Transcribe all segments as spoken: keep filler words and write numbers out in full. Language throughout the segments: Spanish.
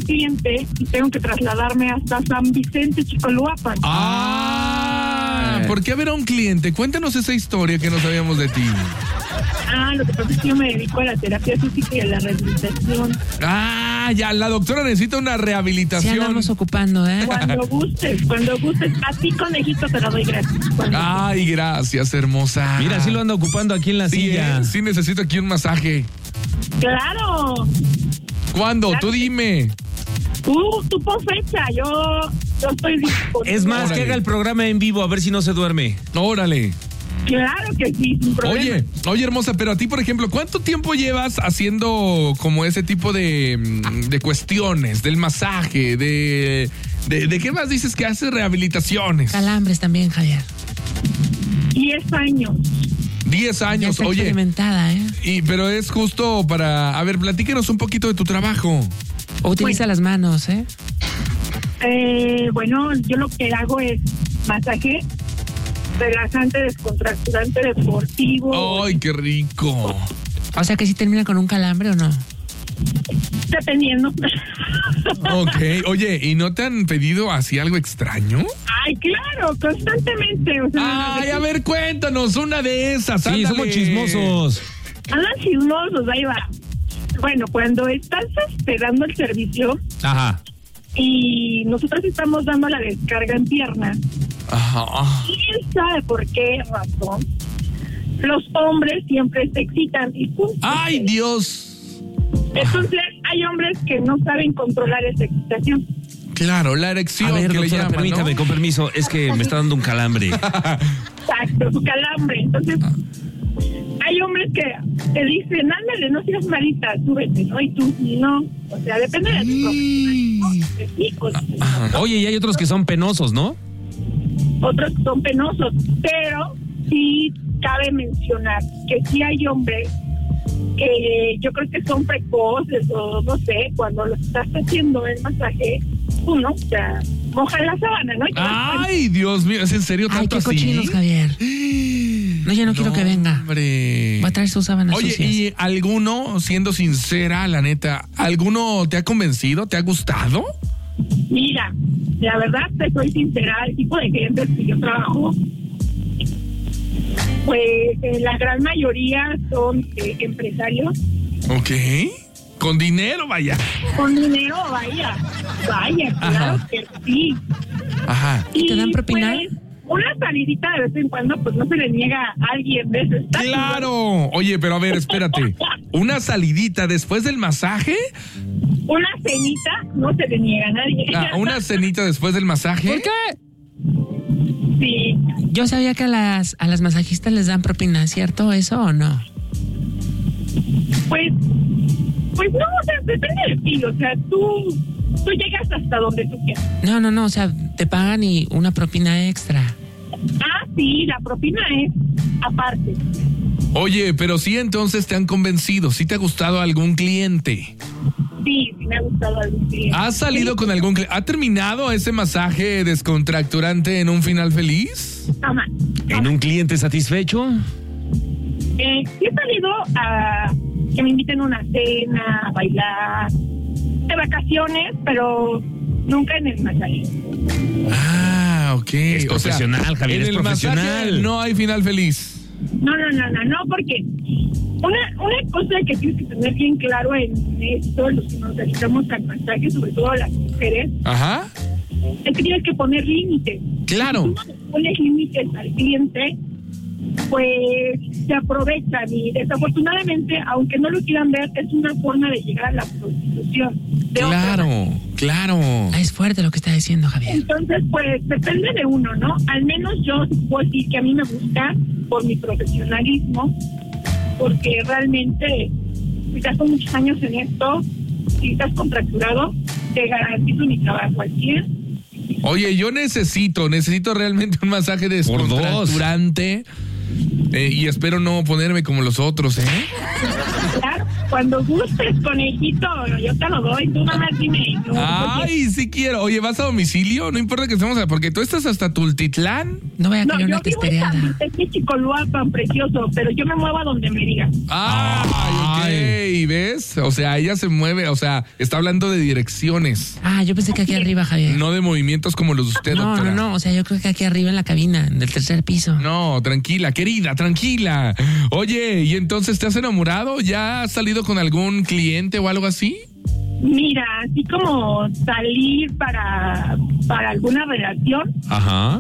cliente y tengo que trasladarme hasta San Vicente, Chicoloapan. Ah, ¿por qué ver a un cliente? Cuéntanos esa historia que no sabíamos de ti. Ah, lo que pasa es que yo me dedico a la terapia física y a la rehabilitación. Ah, ya, la doctora necesita una rehabilitación. Sí, andamos ocupando, ¿eh? Cuando gustes, cuando gustes. A ti, conejito, te lo doy gratis. Cuando Ay, gracias, hermosa. Mira, sí lo anda ocupando aquí en la sí, silla. ¿eh? Sí, necesito aquí un masaje. ¡Claro! ¿Cuándo? Claro. Tú dime. Tú, tú pon fecha, yo, yo estoy disponible. Es más, Órale. que haga el programa en vivo, a ver si no se duerme. Órale. Claro que sí, sin problema. Oye, oye, hermosa, pero a ti, por ejemplo, ¿cuánto tiempo llevas haciendo como ese tipo de, mm, de cuestiones, del masaje, de, de, de qué más dices que haces rehabilitaciones? Calambres también, Javier. Diez años. Diez Ya años, está oye. experimentada, ¿eh? Y, pero es justo para, a ver, platíquenos un poquito de tu trabajo. O utiliza las manos, ¿eh? Eh, bueno, yo lo que hago es masaje relajante, descontracturante, deportivo. Ay, qué rico. O sea que si termina con un calambre o no. Dependiendo. Ok, oye, ¿y no te han pedido así algo extraño? Ay, claro, constantemente. O sea, Ay, a ver, cuéntanos una de esas. Sí, ándale. somos chismosos. andan chismosos, ahí va. Bueno, cuando estás esperando el servicio Ajá. y nosotros estamos dando la descarga en pierna, Ajá. ¿quién sabe por qué razón? Los hombres siempre se excitan y punto. Ay, Dios. Entonces, hay hombres que no saben controlar esa excitación. Claro, la erección A ver, que le doctora, llaman, permítame, ¿no? con permiso, es que me está dando un calambre. Exacto, su calambre. Entonces, hay hombres que te dicen, ándale, no seas malita, súbete, ¿no? Y tú, no. O sea, depende de tu profesionalismo, de ti, o sea, Oye, y hay otros que son penosos, ¿no? otros son penosos, pero sí cabe mencionar que sí hay hombres que yo creo que son precoces o no sé, cuando lo estás haciendo el masaje, uno, o sea, moja la sábana, ¿no? Y te das cuenta. Ay, Dios mío, ¿es en serio Ay, tanto qué cochinos, así? Javier. No, ya no, quiero que venga. Hombre. Voy a traer sus sábanas Oye, sucias. ¿y alguno, siendo sincera, la neta, alguno te ha convencido? ¿Te ha gustado? Mira, la verdad te soy sincera, el tipo de clientes que yo trabajo, pues eh, la gran mayoría son eh, empresarios Ok. Con dinero, vaya. con dinero, vaya, vaya, claro Ajá. que sí. Ajá. ¿Y te dan propina? Pues, una salidita de vez en cuando, pues no se le niega a alguien de ese estatus, ¿no? Claro. Oye, pero a ver, espérate. ¿Una salidita después del masaje? Una cenita no se le niega a nadie. Ah, ¿una cenita después del masaje? ¿Por qué? Sí. Yo sabía que a las, a las masajistas les dan propina, ¿cierto? ¿Eso o no? Pues, pues no, o sea, depende de ti, o sea, tú, tú llegas hasta donde tú quieras. No, no, no, o sea, te pagan y una propina extra. Ah, sí, la propina es aparte. Oye, pero sí entonces te han convencido. ¿Sí te ha gustado algún cliente? Sí, sí me ha gustado algún cliente. ¿Has salido con algún cliente? ¿Ha terminado ese masaje descontracturante en un final feliz? Jamás. ¿En un cliente satisfecho? Eh, sí he salido a que me inviten a una cena, a bailar, de vacaciones, pero nunca en el masaje. Ah, ok. Es O sea, profesional, Javier, en es el masaje profesional. no hay final feliz. No, no, no, no, no, porque una, una cosa que tienes que tener bien claro en esto, los que nos dedicamos al masaje, sobre todo las mujeres, Ajá. es que tienes que poner límites. Claro. Si tú no le pones límites al cliente, pues se aprovechan y desafortunadamente, aunque no lo quieran ver, es una forma de llegar a la prostitución. de otra Claro, manera. claro. Ah, es fuerte lo que está diciendo, Javier. Entonces, pues depende de uno, ¿no? Al menos yo puedo decir que a mí me gusta por mi profesionalismo, porque realmente, si ya son muchos años en esto, si estás contracturado, te garantizo mi trabajo al cien. Oye, yo necesito, necesito realmente un masaje descontracturante. Eh, y espero no ponerme como los otros, ¿eh? Claro, Cuando gustes, conejito, yo te lo doy. Tú nada más dime. No, Ay, sí quiero. Oye, ¿vas a domicilio? No importa que estemos, porque tú estás hasta Tultitlán. No voy a no, querer yo una vivo en testereada. San Vicente, Chicoluapan, precioso, pero yo me muevo a donde me digan. Ay, ok, ¿ves? O sea, ella se mueve, o sea, está hablando de direcciones, Ah, yo pensé que aquí arriba, Javier. no de movimientos como los de usted, no, doctora. no, no. O sea, yo creo que aquí arriba en la cabina, en el tercer piso. No, tranquila, querida, tranquila. Oye, ¿y entonces te has enamorado? ¿Ya has salido con algún cliente o algo así? Mira, así como salir para, para alguna relación, Ajá.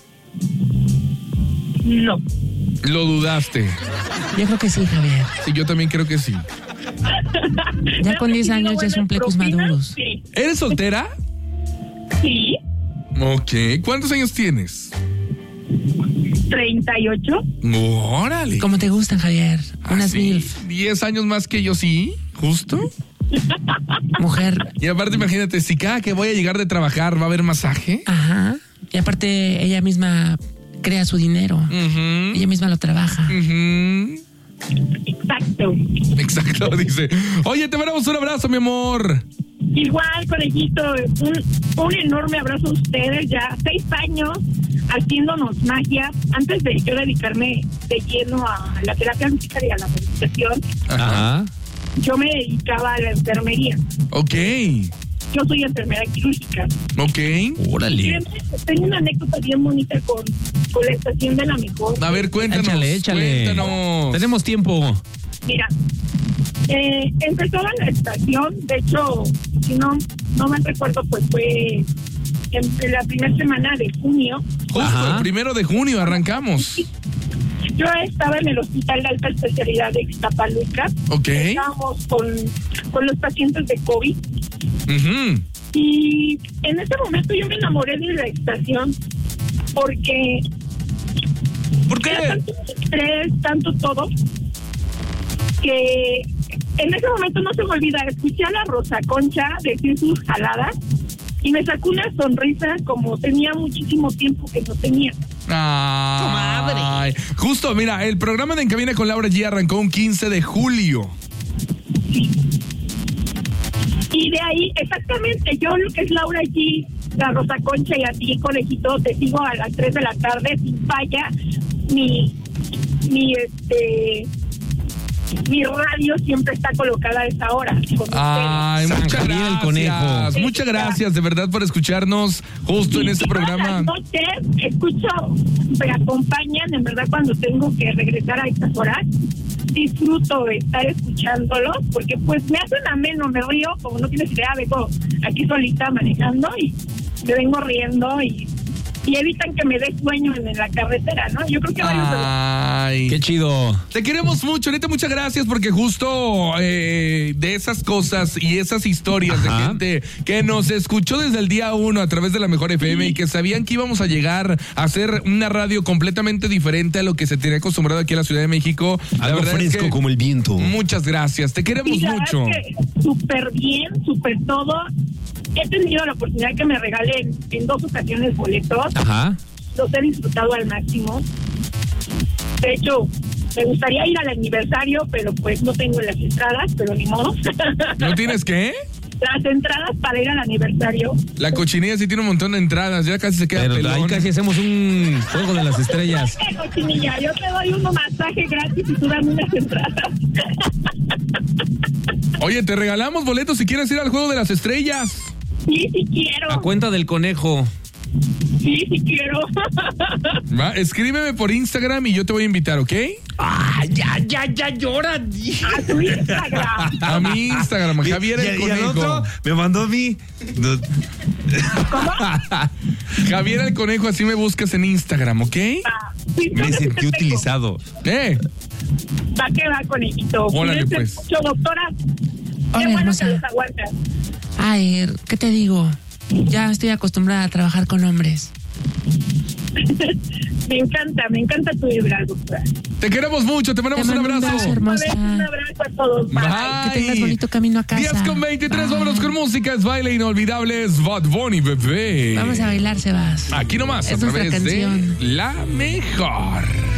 no. Lo dudaste. Yo creo que sí, Javier. Sí, yo también creo que sí. Ya con diez Pero años ya buenas son plecos propinas, maduros. Sí, ¿Eres soltera? sí, Ok. ¿Cuántos años tienes? treinta y ocho. Órale. ¿Cómo te gustan, Javier? Unas ¿Sí? milf. ¿Diez años más que yo, sí? ¿Justo? Mujer. Y aparte, imagínate, si cada que voy a llegar de trabajar va a haber masaje. Ajá. Y aparte, ella misma crea su dinero. Ujú, Ella misma lo trabaja. ujú. Exacto. Exacto, dice. Oye, te mandamos un abrazo, mi amor. Igual, conejito, un, un enorme abrazo a ustedes. Ya seis años haciéndonos magia. Antes de yo dedicarme de lleno a la terapia física y a la meditación, Ajá. yo me dedicaba a la enfermería. Ok, Yo soy enfermera quirúrgica. ok. Órale. Créeme, tengo una anécdota bien bonita con, con la estación de la mejor. A ver, cuéntanos. Échale, échale. Cuéntanos. Tenemos tiempo. Mira, eh, empezó la estación, de hecho, si no, no me recuerdo, pues fue en, en la primera semana de junio. Justo Ajá. el primero de junio arrancamos. Yo estaba en el hospital de alta especialidad de Ixtapaluca. Ok. Estábamos con, con los pacientes de COVID. Ujú. Y en ese momento yo me enamoré de la estación porque ¿Por qué? era tanto estrés, tanto todo, que en ese momento no se me olvida, escuché a la Rosa Concha decir sus jaladas y me sacó una sonrisa como tenía muchísimo tiempo que no tenía. Ay, justo, mira, el programa de En Cabina con Laura G arrancó un quince de julio. Y de ahí, exactamente, yo lo que es Laura G, la Rosa Concha y a ti, conejito, te sigo a las tres de la tarde sin falla. Mi, mi, este, mi radio siempre está colocada a esa hora. Con Ay, San muchas Javier el gracias. Conejo. Muchas gracias de verdad por escucharnos justo en este Todas programa. las noches escucho, me acompañan, en verdad, cuando tengo que regresar a estas horas. Disfruto estar escuchándolos porque pues me hacen ameno, me río, como no tienes idea, vengo aquí solita manejando y me vengo riendo y, y evitan que me dé sueño en, en la carretera, ¿no? Yo creo que varios de los- Ay. Qué chido. Te queremos mucho, neta, muchas gracias porque justo eh, de esas cosas y esas historias Ajá. de gente que nos escuchó desde el día uno a través de la Mejor F M y que sabían que íbamos a llegar a hacer una radio completamente diferente a lo que se tenía acostumbrado aquí en la Ciudad de México. La Algo verdad es fresco que como el viento. muchas gracias, te queremos Y la mucho. verdad es que súper bien, súper todo. He tenido la oportunidad que me regalen en dos ocasiones boletos. Ajá. Los he disfrutado al máximo. De hecho, me gustaría ir al aniversario, pero pues no tengo las entradas, pero ni modo. ¿No tienes qué? Las entradas para ir al aniversario. La cochinilla sí tiene un montón de entradas, ya casi se queda Pero pelón. ahí casi hacemos un juego de las estrellas. Eh, cochinilla, yo te doy un masaje gratis y tú dame unas entradas. Oye, te regalamos boletos si quieres ir al Juego de las Estrellas. Sí, sí quiero. A cuenta del conejo. Sí, sí quiero. Va, escríbeme por Instagram y yo te voy a invitar, ¿ok? Ah, ya, ya, ya llora. A tu Instagram. A mi Instagram, Javier el Y- y al Conejo. otro me mandó a mí. No. Javier el Conejo, así me buscas en Instagram, ¿ok? Ah, sí, yo Me sí sentí te tengo. utilizado. Eh, Va que va, conejito. Órale, Cuídense pues. mucho, doctora. Hola, Qué bueno hermosa. que los aguantas. Ay, ¿qué te digo? Ya estoy acostumbrada a trabajar con hombres. Me encanta, me encanta tu vibra, doctora. te queremos mucho, te mandamos Te un mando un abrazo. beso, hermosa. Un abrazo a todos. Bye. Bye. Que tengas bonito camino a casa. diez con veintitrés, Bye. vámonos con música, es baile inolvidable, es Bad Bunny, bebé. Vamos a bailar, Sebas. Aquí nomás, Es a nuestra través de canción. La Mejor.